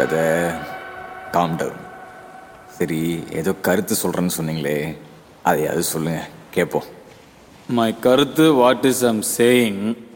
கதை calm down. சரி, ஏதோ கருத்து சொல்கிறேன்னு சொன்னீங்களே, அதையாவது சொல்லுங்கள் கேட்போம். மை கருத்து, வாட் இஸ் ஐம் சேயிங்,